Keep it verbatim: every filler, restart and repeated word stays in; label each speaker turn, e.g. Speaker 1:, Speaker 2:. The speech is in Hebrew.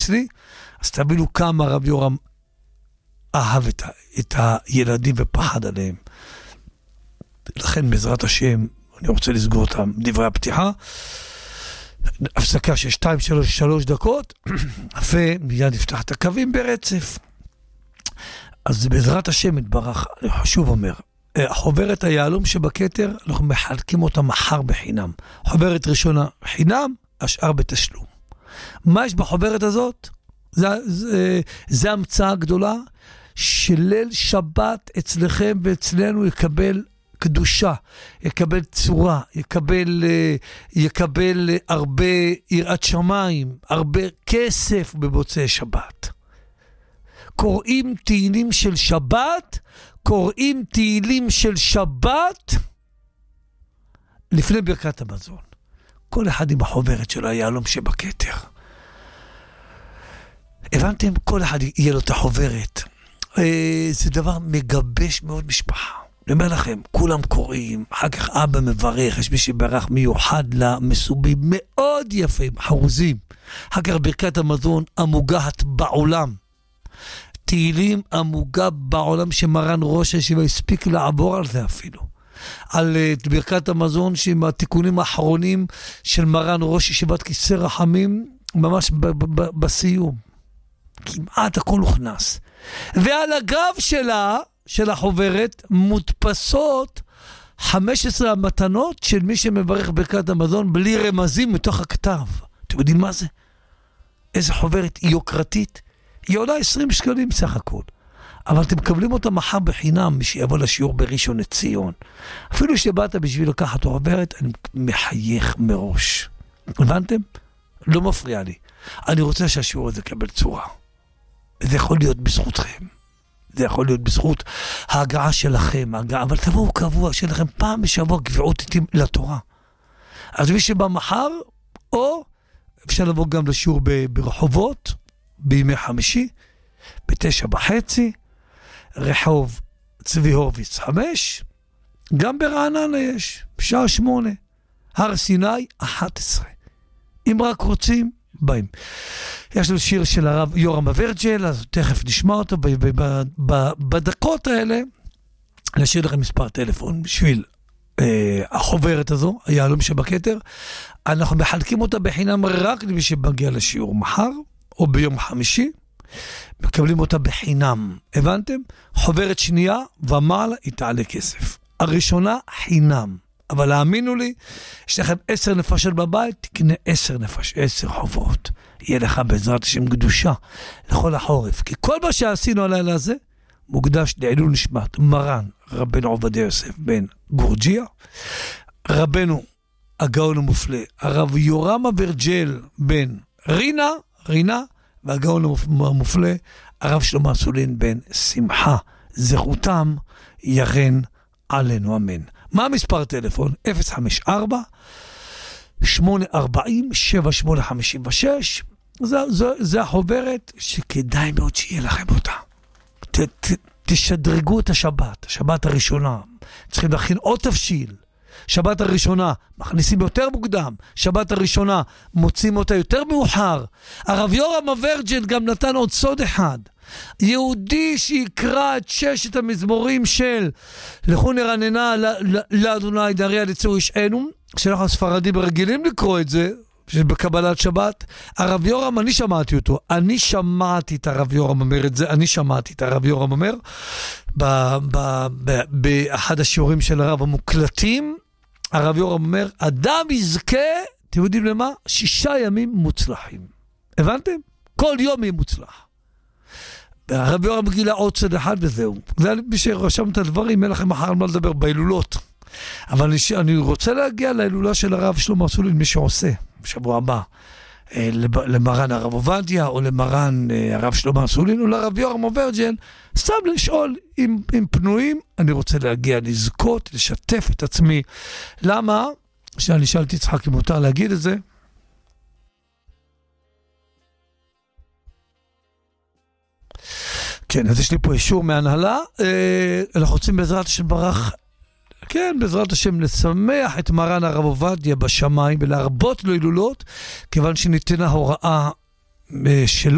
Speaker 1: אצלי, אז תבינו כמה הרב יורם אהב את, את הילדים ופחד עליהם. לכן בעזרת השם, אני רוצה לסגור אותם דברי הפתיחה, הפסקה של שתיים, שלוש, שלוש דקות, ומיד נפתח את הקווים ברצף. אז בעזרת השם יתברך, אני שוב אומר, חוברת היהלום שבכתר, אנחנו מחלקים אותה מחר בחינם. חוברת ראשונה חינם, השאר בתשלום. מה יש בחוברת הזאת? זה, זה, זה המצאה גדולה, שליל שבת אצלכם ואצלנו יקבל קדושה, יקבל צורה, יקבל, יקבל הרבה יראת שמיים, הרבה כסף בבוצעי שבת. קוראים תהילים של שבת, קוראים תהילים של שבת לפני ברכת המזון. כל אחד עם החוברת של היהלום שבכתר. הבנתם? כל אחד יהיה לו את החוברת. זה דבר מגבש מאוד משפחה. אני אומר לכם, כולם קוראים, אחר כך אבא מברך, יש מי שברך מיוחד למסובים מאוד יפים, חרוזים. אחר כך ברכת המזון המוגעת בעולם. תהילים המוגע בעולם שמרן ראש הישיבה הספיק לעבור על זה אפילו. על uh, ברכת המזון שעם התיקונים האחרונים של מרן ראש ישיבת כיסא רחמים, ממש ב- ב- ב- בסיום. כמעט הכל הוכנס. ועל הגב שלה, של החוברת, מודפסות חמש עשרה המתנות של מי שמברך ברכת המזון בלי רמזים מתוך הכתב. אתם יודעים מה זה? איזה חוברת יוקרתית? היא עולה עשרים שקלים סך הכל. אבל אתם מקבלים אותה מחר בחינם, מי שיבוא לשיעור בראשון לציון. אפילו שבאת בשביל לקחת חוברת, אני מחייך מראש. הבנתם? לא מפריע לי. אני רוצה שהשיעור הזה יקבל צורה. זה יכול להיות בזכותכם. זה יכול להיות בזכות ההגעה שלכם, ההגעה, אבל תבואו קבוע שלכם פעם בשבוע קביעות איתי לתורה. אז מי שבא מחר, או אפשר לבוא גם לשיעור ברחובות, בימי חמישי, בתשע וחצי, רחוב צבי הורוביץ חמש, גם ברעננה יש, בשעה שמונה, הר סיני אחת עשרה. אם רק רוצים, באים. יש לנו שיר של הרב יורם אברג'ל, אז תכף נשמע אותו, בדקות האלה, נשאיר לכם מספר טלפון בשביל אה, החוברת הזו, היהלום שבכתר, אנחנו מחלקים אותה בחינם רק למי שמגיע לשיעור מחר, או ביום חמישי, מקבלים אותה בחינם, הבנתם? חוברת שנייה ומעלה היא תעלה כסף. הראשונה חינם, אבל האמינו לי, יש לכם עשר נפשות בבית, תקנה עשר נפש, עשר חוברות. יהיה לך בעזרת השם קדושה לכל החורף, כי כל מה שעשינו הלילה הזה, מוקדש לעילוי נשמת מרן רבנו עובדיה יוסף בן גורג'יה, רבנו הגאון המופלא, הרב יורם אברג'ל בן רינה, רינה, והגאון המופלא, הרב שלמה אסולין בן שמחה, זכותם ירן עלינו, אמן. מה המספר טלפון? אפס חמש ארבע שמונה ארבעים שבע שמונה חמישים ושש. זה, זה, זה החוברת שכדאי מאוד שיהיה לכם אותה. ת, ת, תשדרגו את השבת, השבת הראשונה. צריכים להכין עוד תבשיל. שבת הראשונה מכניסים יותר מוקדם, שבת הראשונה מוצאים אותה יותר מאוחר. הרב יורם אברג'ל גם נתן עוד סוד אחד. יהודי שיקרא את ששת המזמורים של לכו נרננה לאדוני דריה לצור ישענו, שאנחנו הספרדים רגילים לקרוא את זה בקבלת שבת. הרב יורם, אני שמעתי אותו, אני שמעתי את הרב יורם אומר את זה, אני שמעתי את הרב יורם אומר באחד השיעורים של הרב המוקלטים. הרב יורם אומר, אדם יזכה, אתם יודעים למה? שישה ימים מוצלחים. הבנתם? כל יום יהיה מוצלח. הרב יורם גילה עוד צד אחד וזהו. זה מי שרשם את הדברים, אין לכם מחר מה לדבר בהילולות. אבל אני רוצה להגיע להילולה של הרב שלמה אסולין, מי שעושה, בשבוע הבא, למרן הרב עובדיה, או למרן הרב שלמה אסולין, או לרב יורם אברג'ל, סתם לשאול אם, אם פנויים, אני רוצה להגיע לזכות, לשתף את עצמי. למה? שאני שאלתי יצחק אם מותר להגיד את זה. כן, אז יש לי פה אישור מהנהלה. אנחנו רוצים בעזרת השם ברך, כן, בעזרת השם לשמח את מרן הרב עובדיה בשמיים ולהרבות לו הילולות, כיוון שניתנה הוראה שלו